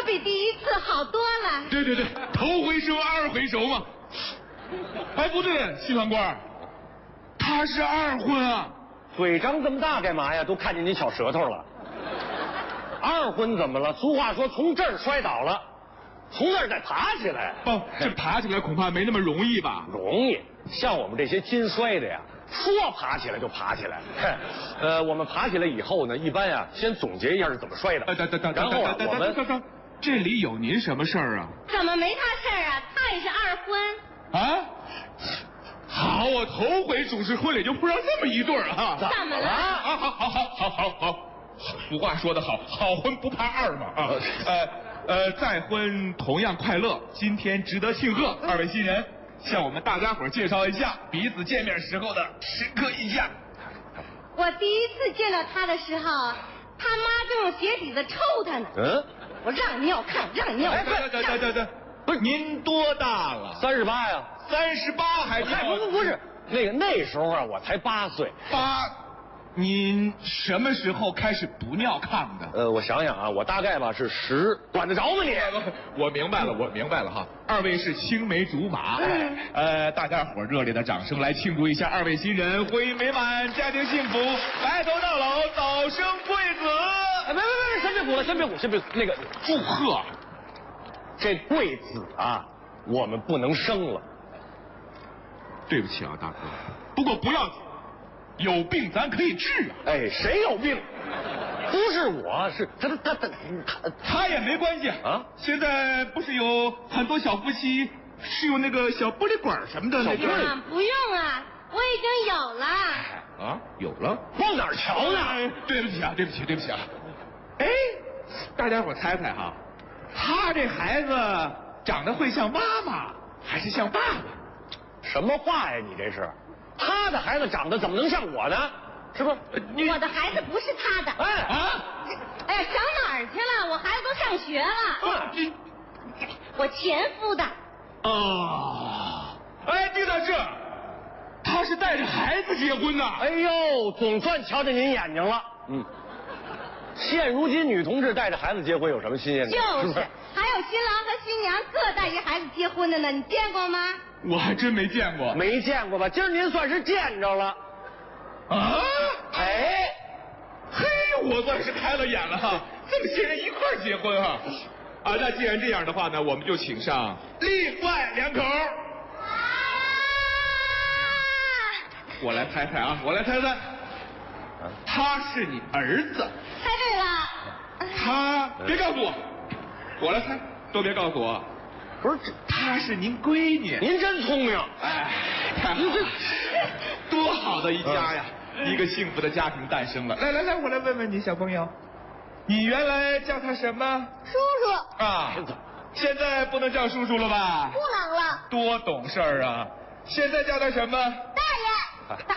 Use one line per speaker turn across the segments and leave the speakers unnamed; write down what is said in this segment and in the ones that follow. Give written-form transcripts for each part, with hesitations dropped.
可比第一次好多了。
对对对，头回熟二回熟嘛。哎，不对，西团官，他是二婚啊。
嘴张这么大干嘛呀？都看见你小舌头了。二婚怎么了？俗话说，从这儿摔倒了，从那儿再爬起来。
不，这爬起来恐怕没那么容易吧？
容易，像我们这些金摔的呀，说爬起来就爬起来。我们爬起来以后呢，一般呀，先总结一下是怎么摔的。然后啊，我们
这里有您什么事儿啊？
怎么没他事儿啊？他也是二婚。
啊？好，我头回主持婚礼就碰上这么一对儿啊！
怎么了？
好，俗话说得好，好婚不怕二嘛啊！再婚同样快乐，今天值得庆贺。二位新人，向我们大家伙介绍一下彼此见面时候的深刻印象。
我第一次见到他的时候，他妈正用鞋底子抽他呢。我让你要看，让你要看。
对，不是您多大了
？38呀
，38还
不是那时候啊，我才8岁。
您什么时候开始不尿炕的？
我想想啊，我大概吧是10，管得着吗你？
我明白了哈。二位是青梅竹马，大家伙热烈的掌声来庆祝一下二位新人婚姻美满，家庭幸福，白头到老，早生贵子。
别，先别鼓，那个
祝贺。
这贵子啊，我们不能生了。
对不起啊，大哥，不过不要紧。有病咱可以治啊！
哎，谁有病？不是我，是
他也没关系啊。现在不是有很多小夫妻是用那个小玻璃管什么的那个？
不用啊，我已经有了。
啊，有了？
往哪儿瞧呢？
对不起啊。哎，大家伙猜猜哈，他这孩子长得会像妈妈还是像爸爸？
什么话呀，你这是？他的孩子长得怎么能像我呢？是不是？
我的孩子不是他的。哎呀，想哪儿去了？我孩子都上学了。我前夫的。
哎，丁大志，他是带着孩子结婚的。
哎呦，总算瞧见您眼睛了。现如今女同志带着孩子结婚有什么新鲜的？
就是，还有新郎和新娘各带一孩子结婚的呢，你见过吗？
我还真没见过。
没见过吧？今儿您算是见着了。哎，
嘿，我算是开了眼了哈，这么些人一块儿结婚哈。那既然这样的话呢，我们就请上另外2口。我来猜猜啊，他是你儿子。
猜对了。
他别告诉我，我来猜，都别告诉我。
不是，
她是您闺女。
您真聪明。
哎，太好了，多好的一家呀！一个幸福的家庭诞生了。来，我来问问你，小朋友，你原来叫他什么？
叔叔。
啊，现在不能叫叔叔了吧？
不能了。
多懂事儿啊！现在叫他什么？
大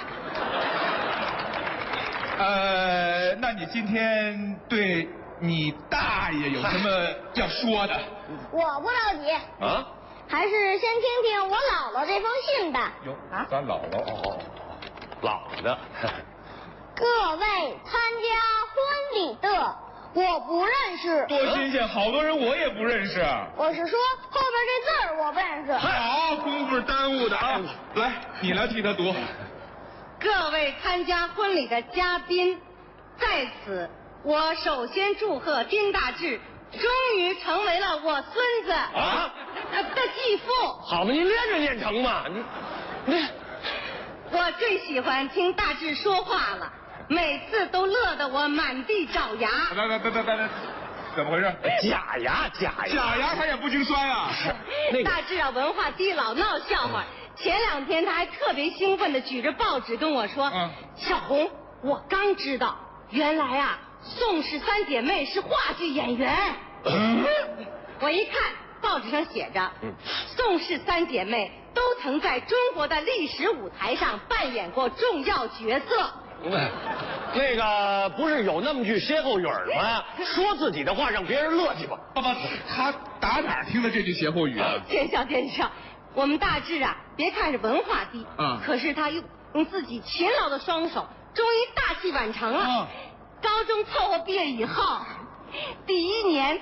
爷。那你今天对你大爷有什么要说的？
我不着急啊，还是先听听我姥姥这封信吧。
哟啊，咱姥姥
老的。
各位参加婚礼的，我不认识。
多新鲜，好多人我也不认识。
我是说后边这字儿我不认识。
好，功夫耽误的啊！来，你来替他读。
各位参加婚礼的嘉宾，在此我首先祝贺丁大志终于成为了我孙子的继父。
好嘛，您连着念成嘛，你
我最喜欢听大志说话了，每次都乐得我满地找牙。
别，怎么回事？
假牙
他也不经摔啊。
大志啊，文化低，老闹笑话。前2天他还特别兴奋地举着报纸跟我说：“小红，我刚知道，原来啊，宋氏3姐妹是话剧演员。”我一看报纸上写着，宋氏3姐妹都曾在中国的历史舞台上扮演过重要角色。
那个不是有那么句歇后语吗？说自己的话让别人乐去吧。
爸爸，他打哪儿听的这句歇后语啊？
见笑，我们大志啊，别看是文化低，可是他用自己勤劳的双手，终于大器晚成了。高中凑合毕业以后，第1年